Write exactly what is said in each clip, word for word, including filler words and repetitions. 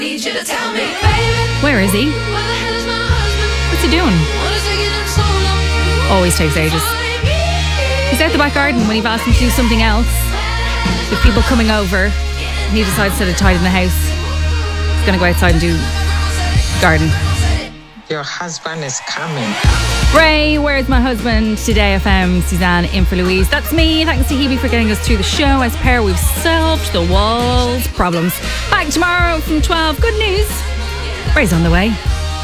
Need you to tell me, baby. Where is he? Where the hell is my husband? What's he doing? What is taking him so long? Always takes ages. He's out the back garden when you've asked him to do something else. With people coming over, and he decides to tidy in the house. He's going to go outside and do garden. Your husband is coming. Ray, where's my husband? Today F M, Suzanne in for Louise. That's me. Thanks to Hebe for getting us through the show. As per, we've solved the walls problems. Back tomorrow from twelve. Good news. Ray's on the way.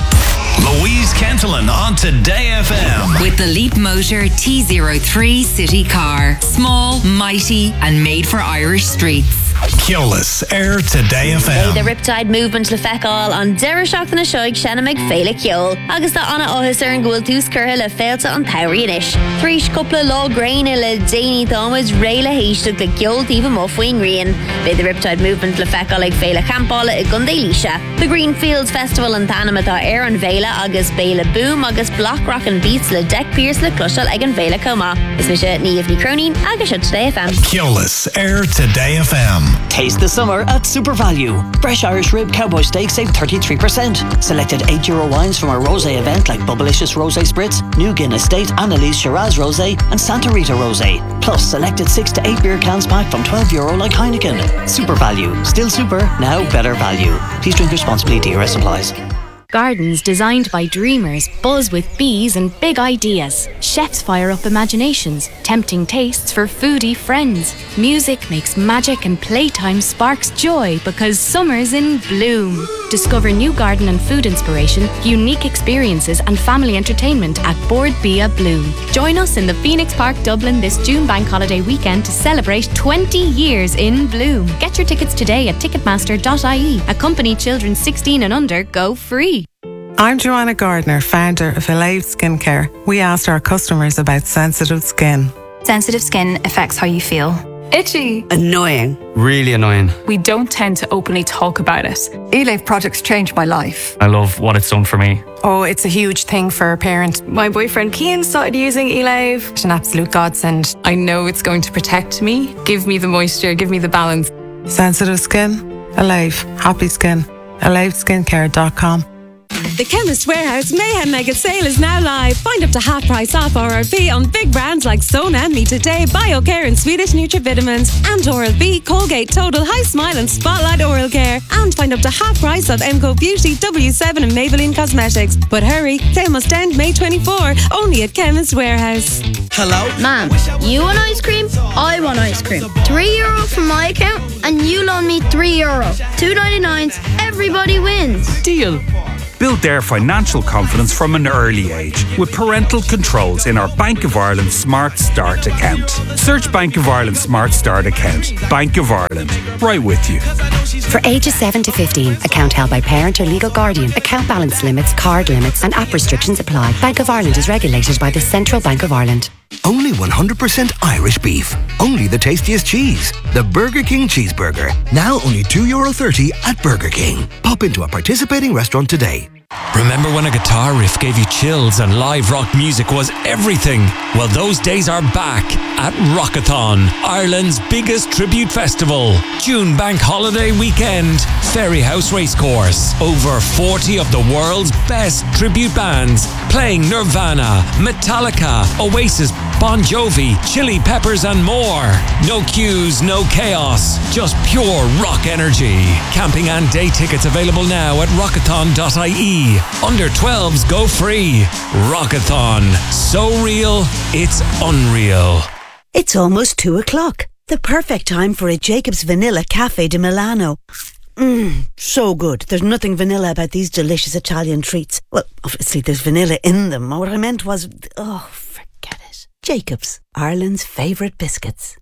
Louise Cantillon on Today F M. With the Leap Motor T zero three City Car. Small, mighty and made for Irish streets. Keolis, Air Today F M. The Riptide Movement le feicáil an deire seach na seoig sena meg féile ceol. Agus tá anna áthas ar an gúil tús curtha le féilte an tairí inis. Thrís cúpla lá graine le déanaí támas réile héisteach le ceol tíomh mo faoin rian. Bé the Riptide Movement le feicáil ag féile campála i Gundé Líse. The Greenfields Festival an Tanama tá ar an bhéile agus béle boom agus Black Rock and Beats le Deck Pierce le cluisiil ag an bhéile coma. Is mi se Níomh ní Cronin agus se Today F M. Keolis, Air Today F M. Taste the summer at Super Value. Fresh Irish Rib Cowboy Steak save thirty-three percent. Selected eight euro wines from our rosé event like Bubblicious Rosé Spritz, New Guinness State, Annalise Shiraz Rosé and Santa Rita Rosé. Plus selected six to eight beer cans pack from twelve euro like Heineken. Super Value. Still super, now better value. Please drink responsibly. D R S applies. Gardens designed by dreamers buzz with bees and big ideas. Chefs fire up imaginations, tempting tastes for foodie friends. Music makes magic and playtime sparks joy because summer's in bloom. Discover new garden and food inspiration, unique experiences and family entertainment at Board Bia Bloom. Join us in the Phoenix Park, Dublin this June bank holiday weekend to celebrate twenty years in bloom. Get your tickets today at ticketmaster dot I E. Accompany children sixteen and under go free. I'm Joanna Gardner, founder of Elave Skincare. We asked our customers about sensitive skin. Sensitive skin affects how you feel. Itchy. Annoying. Really annoying. We don't tend to openly talk about it. Elave products changed my life. I love what it's done for me. Oh, it's a huge thing for a parent. My boyfriend Cian started using Elave. It's an absolute godsend. I know it's going to protect me, give me the moisture, give me the balance. Sensitive skin? Elave. Happy skin. elave skincare dot com. The Chemist Warehouse Mayhem Mega Sale is now live. Find up to half price off R R B on big brands like Sona and Me Today, BioCare and Swedish Nutrivitamins, and Oral-B, Colgate Total, High Smile and Spotlight Oral Care. And find up to half price of M C O Beauty, W seven and Maybelline Cosmetics. But hurry, sale must end May twenty-fourth, only at Chemist Warehouse. Hello? Ma'am, you want ice cream? I want ice cream. Three euro from my account and you loan me three euro. Two ninety-nines, everybody wins. Deal. Build their financial confidence from an early age with parental controls in our Bank of Ireland Smart Start account. Search Bank of Ireland Smart Start account. Bank of Ireland, right with you. For ages seven to fifteen, account held by parent or legal guardian. Account balance limits, card limits and app restrictions apply. Bank of Ireland is regulated by the Central Bank of Ireland. Only one hundred percent Irish beef. Only the tastiest cheese. The Burger King Cheeseburger. Now only two euro thirty at Burger King. Pop into a participating restaurant today. Remember when a guitar riff gave you chills and live rock music was everything? Well, those days are back at Rockathon, Ireland's biggest tribute festival. June bank holiday weekend, Ferryhouse Racecourse. Over forty of the world's best tribute bands playing Nirvana, Metallica, Oasis, Bon Jovi, Chili Peppers and more. No queues, no chaos, just pure rock energy. Camping and day tickets available now at rockathon dot I E. Under twelves go free. Rockathon. So real, it's unreal. It's almost two o'clock. The perfect time for a Jacob's Vanilla Cafe di Milano. Mmm, so good. There's nothing vanilla about these delicious Italian treats. Well, obviously there's vanilla in them. What I meant was, oh, forget it. Jacob's, Ireland's favourite biscuits.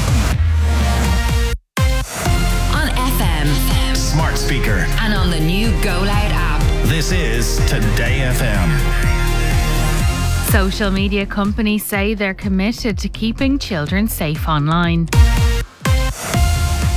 On F M. Smart speaker. And on the new Go Loud app. This is Today F M. Social media companies say they're committed to keeping children safe online.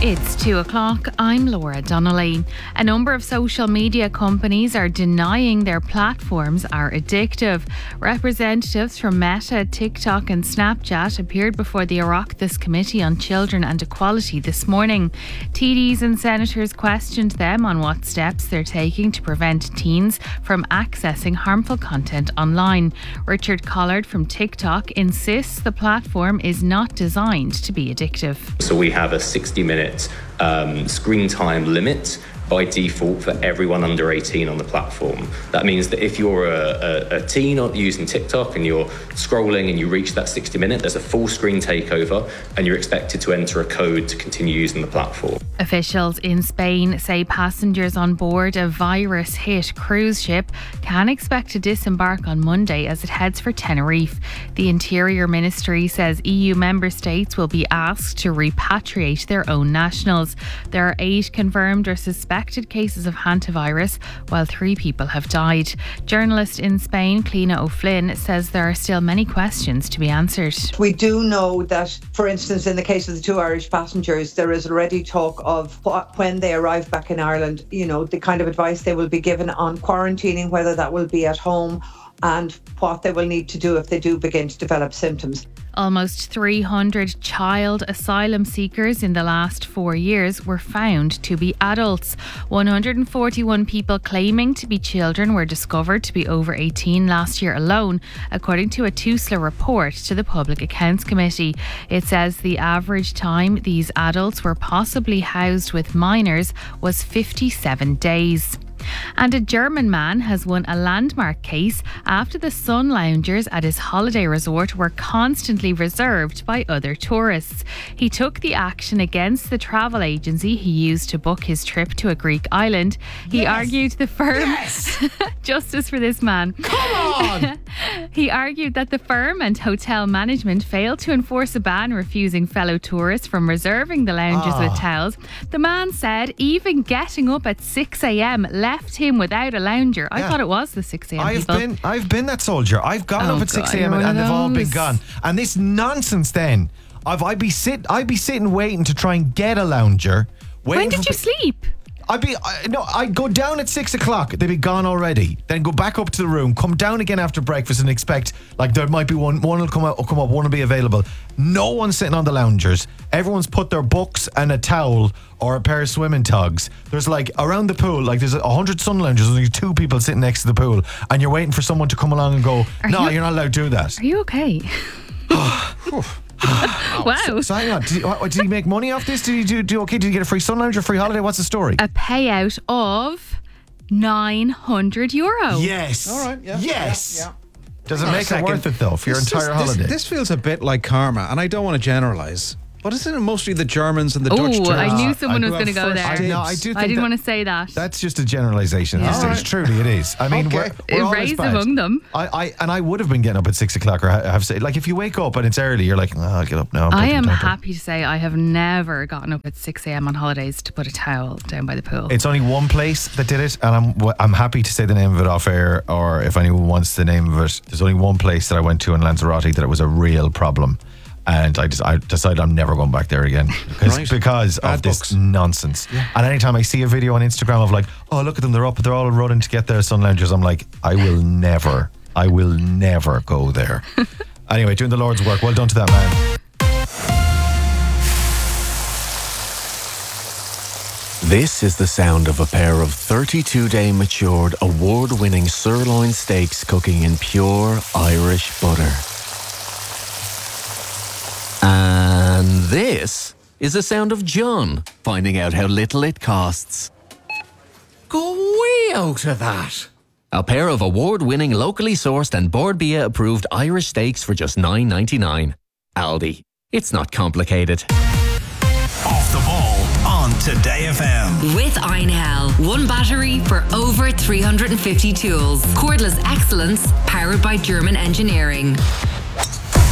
It's two o'clock. I'm Laura Donnelly. A number of social media companies are denying their platforms are addictive. Representatives from Meta, TikTok and Snapchat appeared before the Oireachtas Committee on Children and Equality this morning. T Ds and senators questioned them on what steps they're taking to prevent teens from accessing harmful content online. Richard Collard from TikTok insists the platform is not designed to be addictive. So we have a sixty minute um, screen time limit by default for everyone under eighteen on the platform. That means that if you're a, a, a teen using TikTok and you're scrolling and you reach that sixty minute, there's a full screen takeover and you're expected to enter a code to continue using the platform. Officials in Spain say passengers on board a virus-hit cruise ship can expect to disembark on Monday as it heads for Tenerife. The Interior Ministry says E U member states will be asked to repatriate their own nationals. There are eight confirmed or suspected cases of hantavirus, while three people have died. Journalist in Spain, Cliona O'Flynn, says there are still many questions to be answered. We do know that, for instance, in the case of the two Irish passengers, there is already talk of what, when they arrive back in Ireland, you know, the kind of advice they will be given on quarantining, whether that will be at home, and what they will need to do if they do begin to develop symptoms. Almost three hundred child asylum seekers in the last four years were found to be adults. one hundred forty-one people claiming to be children were discovered to be over eighteen last year alone, according to a TUSLA report to the Public Accounts Committee. It says the average time these adults were possibly housed with minors was fifty-seven days. And a German man has won a landmark case after the sun loungers at his holiday resort were constantly reserved by other tourists. He took the action against the travel agency he used to book his trip to a Greek island. He yes. argued the firm... Yes. Justice for this man. Come on! He argued that the firm and hotel management failed to enforce a ban refusing fellow tourists from reserving the lounges oh. with towels. The man said even getting up at six a.m. left him without a lounger. I yeah. thought it was the six a.m. I've people. been I've been that soldier. I've gone oh up at God, six a.m. and, and they've all been gone. And this nonsense then, I've, I'd be sit I'd be sitting waiting to try and get a lounger. When did you sleep? I'd be I, no. I'd go down at six o'clock. They'd be gone already. Then go back up to the room, come down again after breakfast, and expect like there might be one. One will come out, come up. One will be available. No one's sitting on the loungers. Everyone's put their books and a towel or a pair of swimming togs. There's like around the pool, like there's a hundred sun loungers. There's only two people sitting next to the pool, and you're waiting for someone to come along and go, Are "No, you, you're not allowed to do that." Are you okay? Wow. So, so hang on. Did he, did he make money off this? Did he do, do okay? Did he get a free sun lounger, a free holiday? What's the story? A payout of nine hundred euro. Yes. All right. Yeah. Yes. Yeah. yeah. Does it make it worth it though for your this, entire this, holiday? This, this feels a bit like karma, and I don't want to generalise. But isn't it mostly the Germans and the Ooh, Dutch tourists? I knew someone I, was going to go there. I, no, I, do think I didn't that, want to say that. That's just a generalisation. Yeah. At this stage. Truly, it is. I mean, okay. we're, we're it all raised as bad. among them. I, I and I would have been getting up at six o'clock, or have say like if you wake up and it's early, you're like, oh, I'll get up now. I am happy to say I have never gotten up at six a.m. on holidays to put a towel down by the pool. It's only one place that did it, and I'm I'm happy to say the name of it off air, or if anyone wants the name of it. There's only one place that I went to in Lanzarote that it was a real problem. And I just I decided I'm never going back there again because, right. because Bad of this books. nonsense. Yeah. And anytime I see a video on Instagram of like, oh, look at them, they're up, they're all running to get their sun loungers, I'm like, I will never, I will never go there. Anyway, doing the Lord's work. Well done to that man. This is the sound of a pair of thirty-two day matured, award-winning sirloin steaks cooking in pure Irish butter. And this is the sound of John finding out how little it costs. Go way out of that. A pair of award-winning, locally sourced and Bord Bia approved Irish steaks for just nine ninety-nine. Aldi. It's not complicated. Off the ball on Today F M. With Einhell. One battery for over three hundred fifty tools. Cordless excellence powered by German engineering.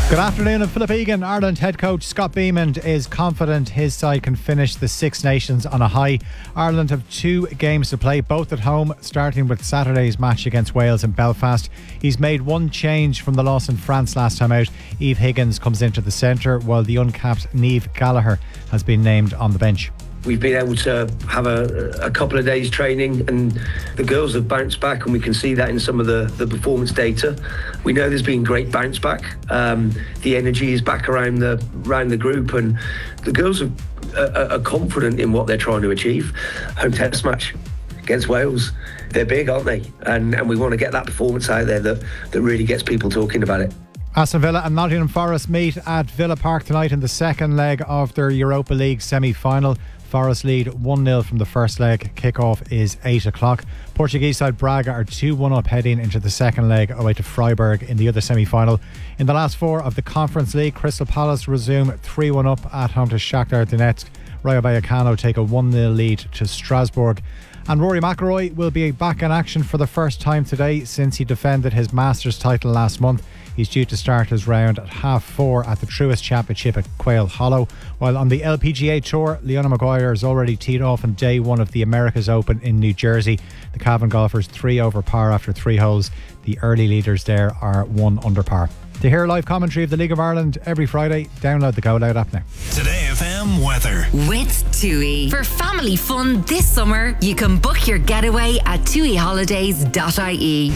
Good afternoon. And Philip Egan, Ireland head coach Scott Beamond is confident his side can finish the Six Nations on a high. Ireland have two games to play, both at home, starting with Saturday's match against Wales in Belfast. He's made one change from the loss in France last time out. Eve Higgins comes into the centre, while the uncapped Niamh Gallagher has been named on the bench. We've been able to have a, a couple of days training, and the girls have bounced back, and we can see that in some of the, the performance data. We know there's been great bounce back. Um, the energy is back around the around the group, and the girls are, are, are confident in what they're trying to achieve. Home test match against Wales, they're big, aren't they? And and we want to get that performance out there that, that really gets people talking about it. Aston Villa and Nottingham Forest meet at Villa Park tonight in the second leg of their Europa League semi-final. Forest lead one nil from the first leg. Kick-off is eight o'clock. Portuguese side Braga are two one up heading into the second leg away to Freiburg in the other semi-final. In the last four of the Conference League, Crystal Palace resume three one up at home to Shakhtar Donetsk. Rayo Vallecano take a one nil lead to Strasbourg. And Rory McIlroy will be back in action for the first time today since he defended his Masters title last month. He's due to start his round at half four at the Truist Championship at Quail Hollow. While on the L P G A Tour, Leona Maguire has already teed off on day one of the America's Open in New Jersey. The Cavan golfers three over par after three holes. The early leaders there are one under par. To hear live commentary of the League of Ireland every Friday, download the Go Loud app now. Today F M weather. With TUI. For family fun this summer, you can book your getaway at tui holidays dot I E.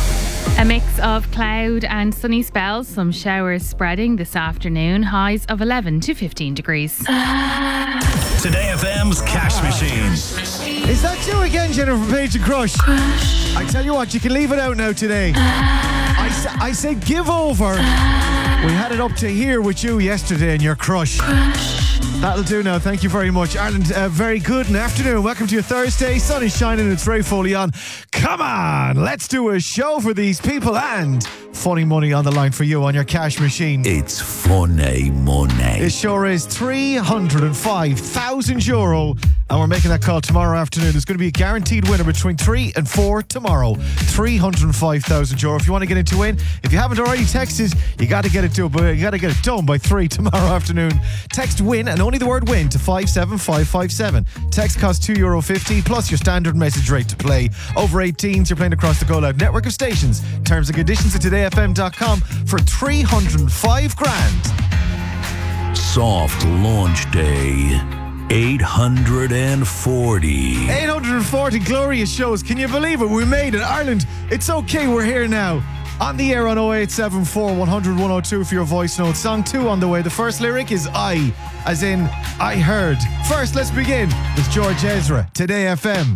A mix of cloud and sunny spells, some showers spreading this afternoon, highs of eleven to fifteen degrees. Today F M's Cash Machine. Is that you again, Jennifer Page and Crush? Crush? I tell you what, you can leave it out now today. I, sa- I said give over. We had it up to here with you yesterday and your crush. Crush. That'll do now. Thank you very much. Ireland, uh, very good afternoon. Welcome to your Thursday. Sun is shining. It's very fully on. Come on, let's do a show for these people and funny money on the line for you on your cash machine. It's funny money. It sure is three hundred five thousand euro. And we're making that call tomorrow afternoon. There's going to be a guaranteed winner between three and four tomorrow. three hundred five thousand euro. If you want to get into win, if you haven't already texted, you got to get it to, you got to get it done by three tomorrow afternoon. Text win and only the word win to five seven five five seven. Text costs two euro fifty plus your standard message rate to play. Over eighteens, you're playing across the Go Loud network of stations. Terms and conditions at today f m dot com for three hundred five grand. Soft launch day. eight hundred forty. eight hundred forty glorious shows. Can you believe it? We made it. Ireland, it's okay. We're here now. On the air on oh eight seven four, one hundred, one oh two for your voice note. Song two on the way. The first lyric is I, as in I heard. First, let's begin with George Ezra. Today F M.